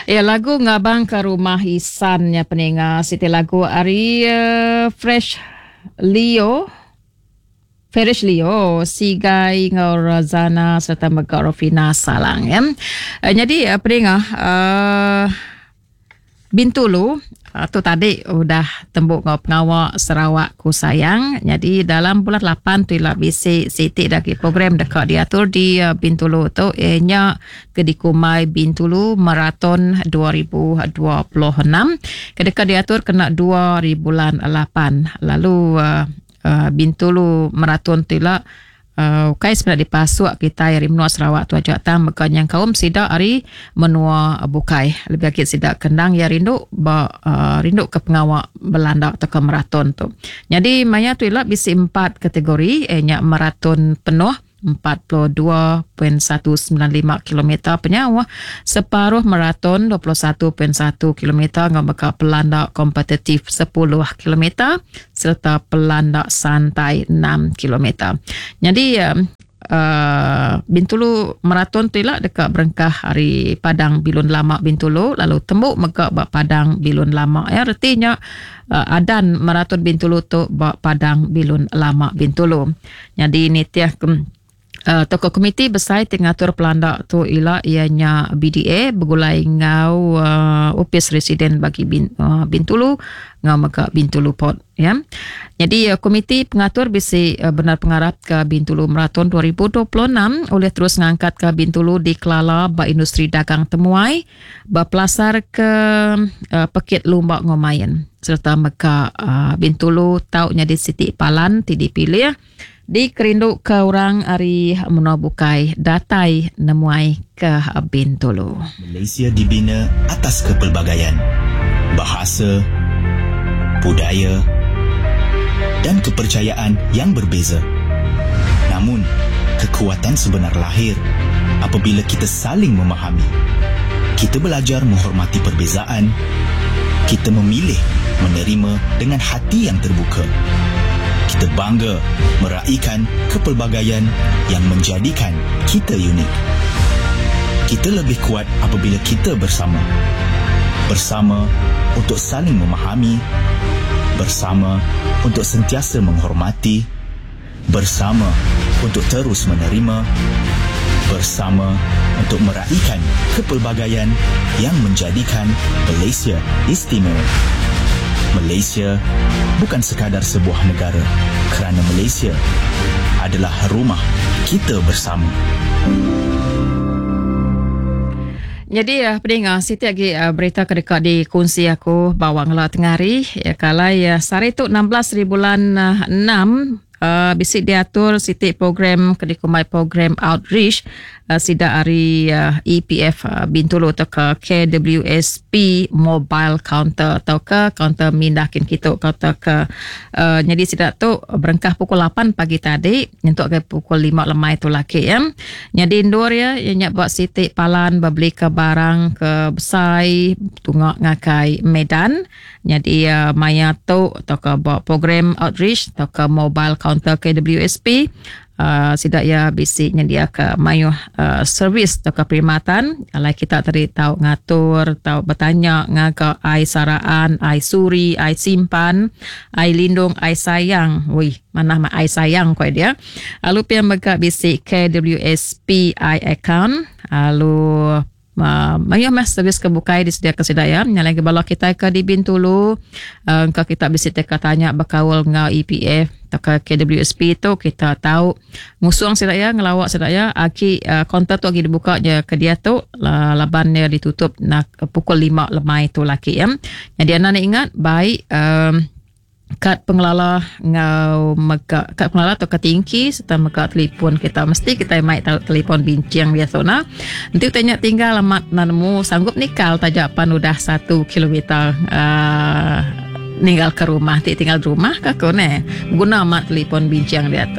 Ya, lagu ngabang ke rumah Isannya peninga Siti lagu Ari Ferish Leo, Sigai ngau Razana serta Mega Rofina Salang ya. Jadi peninga Bintulu tu tadi udah tembuk ngau pengawak Sarawak ku sayang. Jadi dalam bulan 8 tu lah bisi Siti daki program dekat diatur di Bintulu tu ianya Kedikumai Bintulu Marathon 2026. Kedekat diatur kena 2 bulan 8. Lalu Bintulu Marathon tu lah kai sebenarnya dipasuk kita yang menua Sarawak tu aja tam mekan yang kaum sidak hari menua bukai lebih akit sidak kendang ya rindu ke pengawak Belanda atau ke maraton tu. Jadi maya tu ialah bisi 4 kategori nya maraton penuh 42.195 km penyawa, separuh maraton 21.1 km dengan bekal pelanda kompetitif 10 km serta pelanda santai 6 km. Jadi Bintulu maraton tu lah dekat berengkah hari Padang Bilun Lama Bintulu, lalu tembuk megak bak Padang Bilun Lama ya, artinya adan maraton Bintulu tu bak Padang Bilun Lama Bintulu. Jadi ini tiah tokoh komiti besar tengatur pelanda tu ialah ianya BDA bergulai ngau upis residen bagi Bintulu ngau maka Bintulu Port ya. Jadi komiti pengatur bisi benar pengarap ke Bintulu Marathon 2026 oleh terus ngangkat ke Bintulu di Kelala ba industri dagang temuai ba pelasar ke Pekit Lumbak Ngomayan serta maka Bintulu taunya di Siti Palan tidak dipilih di kerinduk ke orang ari menua bukai datai nemuai ke Bintulu. Malaysia dibina atas kepelbagaian bahasa, budaya dan kepercayaan yang berbeza. Namun, kekuatan sebenar lahir apabila kita saling memahami. Kita belajar menghormati perbezaan. Kita memilih menerima dengan hati yang terbuka. Kita bangga meraihkan kepelbagaian yang menjadikan kita unik. Kita lebih kuat apabila kita bersama. Bersama untuk saling memahami. Bersama untuk sentiasa menghormati. Bersama untuk terus menerima. Bersama untuk meraihkan kepelbagaian yang menjadikan Malaysia istimewa. Malaysia bukan sekadar sebuah negara, kerana Malaysia adalah rumah kita bersama. Jadi pendengar Siti lagi berita kedekat di kunci aku bawang lah tengari ya kala ya sari tu 16 bulan 6 bisik diatur Siti program Kedikumai program outreach sida hari EPF Bintulu atau ke KWSP mobile counter atau ke counter mindakin kita atau ke jadi sida tu berengkah pukul 8 pagi tadi untuk ke pukul 5 lemai tu laki ya. Jadi indoor ya yang buat Siti Palan beli ke barang ke besai tungak ngakai Medan. Jadi maya tu atau ke buat program outreach atau ke mobile counter KWSP sidak ya bisiknya dia ke mayu servis atau keperkhidmatan alai kita tadi tahu ngatur tahu bertanya ngaga ai saraan ai suri ai simpan ai lindung ai sayang mana ai sayang kau dia lalu pia mega bisik KWSP ai account lalu mayu mas servis kebukai disediakan sedaya nyalai ke balok kita ke di Bintulu ke kita bisa tanya bakawal ngau EPF atau ke KWSP tu kita tahu musuang sedaya ngelawak sedaya aki kontak tu lagi dibuka je ke dia tu labannya ditutup nak pukul 5 lemai tu laki ya. Jadi anda nak ingat baik kad pengelola ngau mega kad pengelola atau ketingki serta mega telefon kita mesti kita mai tahu telefon bincang biasa nah nanti tanya tinggal alamat nanamu sanggup nikal tajapan udah 1 kilometer ninggal ke rumah tinggal di rumah kakak guna amat telefon bincang dia